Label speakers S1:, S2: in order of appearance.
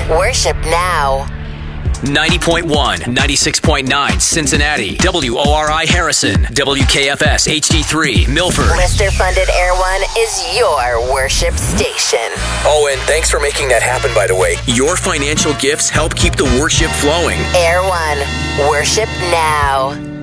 S1: Worship now.
S2: 90.1, 96.9 Cincinnati, WORI Harrison, WKFS HD3 Milford.
S1: Lister Funded Air One is your worship station.
S2: Oh, and thanks for making that happen, by the way. Your financial gifts help keep the worship flowing.
S1: Air One. Worship now.